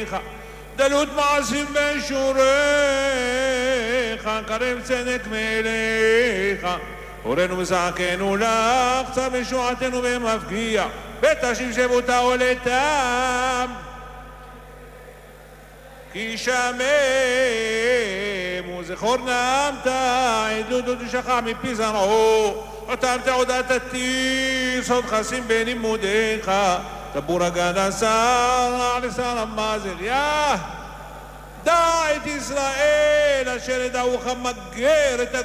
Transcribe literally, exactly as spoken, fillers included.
עמך, דלות מעשים בשוריך, קרב צדק מאליך, הורנו וזעקנו לך, צר בשועתנו במפגיע, ותשיב שבותה עולתם. כי שמם וזכור נעמת, עדות ותשכח מפי זרעו, אותם תעודת עתיר, סוד חסים בין לימודיך, טבור הגן השר, לשר המזל, יא! דע את ישראל, אשר ידעוך מגר את